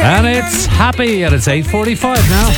And it's happy, and it's 8:45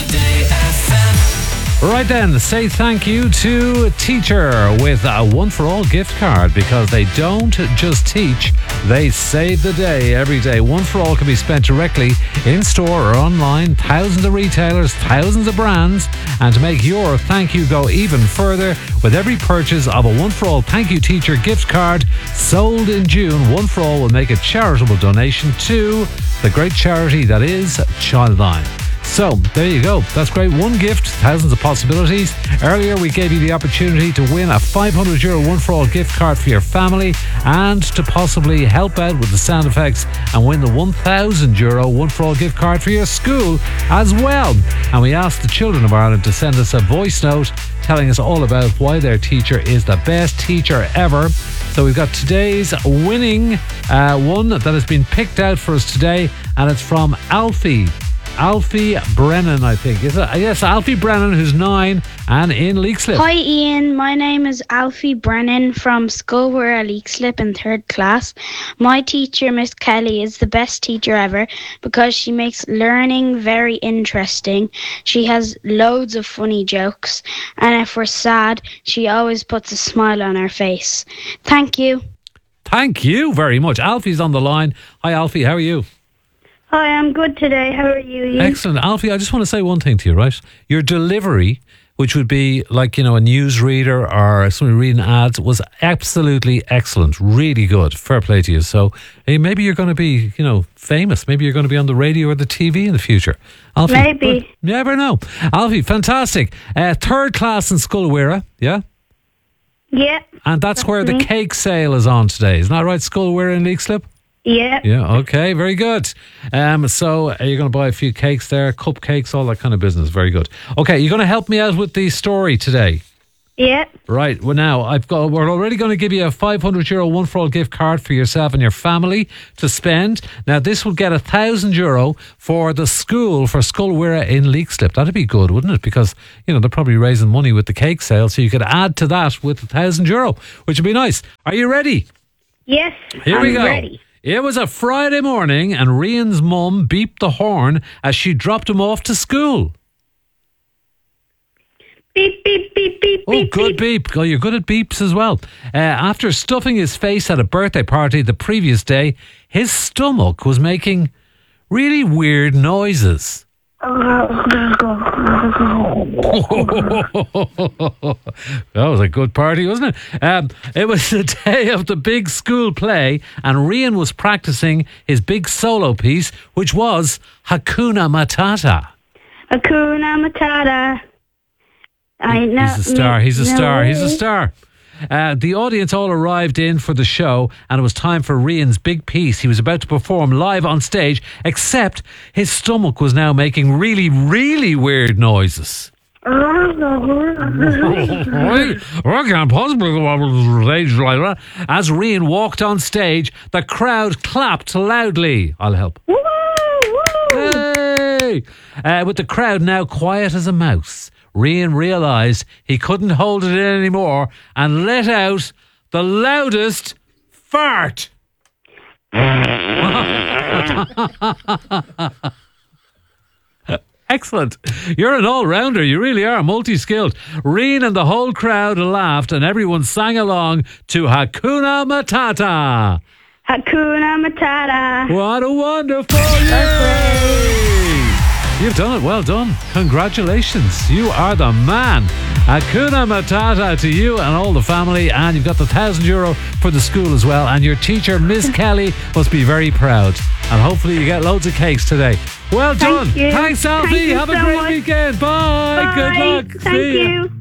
now. Right then, say thank you to Teacher with a One for All gift card, because they don't just teach, they save the day every day. One for All can be spent directly in store or online, thousands of retailers, thousands of brands, and to make your thank you go even further, with every purchase of a One for All Thank You Teacher gift card sold in June, One for All will make a charitable donation to the great charity that is Childline. So, there you go. That's great. One gift, thousands of possibilities. Earlier, we gave you the opportunity to win a €500 One for All gift card for your family, and to possibly help out with the sound effects and win the €1,000 One for All gift card for your school as well. And we asked the children of Ireland to send us a voice note telling us all about why their teacher is the best teacher ever. So we've got today's winning one that has been picked out for us today, and it's from Alfie Brennan, I think. Is it? Yes, Alfie Brennan, who's 9 and in Leixlip. Hi Ian, my name is Alfie Brennan from Skullware at Leixlip in 3rd class. My teacher, Miss Kelly, is the best teacher ever because she makes learning very interesting. She has loads of funny jokes, and if we're sad, she always puts a smile on her face. Thank you. Thank you very much. Alfie's on the line. Hi Alfie, how are you? Hi, I'm good today. How are you, Ian? Excellent. Alfie, I just want to say one thing to you, right? Your delivery, which would be like, a newsreader or somebody reading ads, was absolutely excellent. Really good. Fair play to you. So maybe you're going to be, famous. Maybe you're going to be on the radio or the TV in the future. Alfie, maybe. You never know. Alfie, fantastic. 3rd class in Skullware, yeah? Yeah. And that's where the cake sale is on today. Isn't that right, Skullware in Leixlip? Yeah. Yeah, okay, very good. So you're going to buy a few cakes there, cupcakes, all that kind of business. Very good. Okay, you're going to help me out with the story today. Yeah. Right, well now, we're already going to give you a €500 One for All gift card for yourself and your family to spend. Now, this will get €1,000 for the school, for Skullware in Leixlip. That'd be good, wouldn't it? Because, they're probably raising money with the cake sale, so you could add to that with €1,000, which would be nice. Are you ready? Yes, Here we go. Ready. It was a Friday morning and Rian's mum beeped the horn as she dropped him off to school. Beep, beep, beep, beep, Oh, beep, good beep. Oh, you're good at beeps as well. After stuffing his face at a birthday party the previous day, his stomach was making really weird noises. That was a good party, wasn't it? It was the day of the big school play, and Rian was practicing his big solo piece, which was Hakuna Matata. Hakuna Matata. I know. He's a star. He's a star. He's a star. The audience all arrived in for the show, and it was time for Rian's big piece. He was about to perform live on stage, except his stomach was now making really, really weird noises. I can't possibly go on stage like that. As Rian walked on stage, the crowd clapped loudly. I'll help. Woo, woo. Hey! With the crowd now quiet as a mouse, Rian realised he couldn't hold it in anymore and let out the loudest fart. Excellent. You're an all-rounder. You really are multi-skilled. Rian and the whole crowd laughed and everyone sang along to Hakuna Matata. Hakuna Matata. What a wonderful year! You've done it. Well done. Congratulations. You are the man. Hakuna Matata to you and all the family. And you've got the €1,000 for the school as well. And your teacher, Miss Kelly, must be very proud. And hopefully you get loads of cakes today. Well done. Thank you. Thanks, Alfie. Thank you Have a so great much. weekend. Bye. Bye. Good luck. Thank See ya. you.